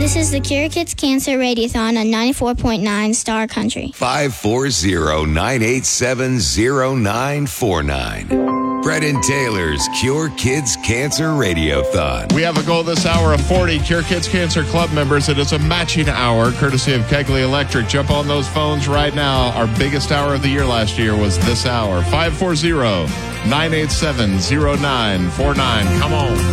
This is the Cure Kids Cancer Radiothon on 94.9 Star Country. 540-987-0949. Brendan Taylor's Cure Kids Cancer Radiothon. We have a goal this hour of 40 Cure Kids Cancer Club members. It is a matching hour, courtesy of Kegley Electric. Jump on those phones right now. Our biggest hour of the year last year was this hour. 540-987-0949. Come on.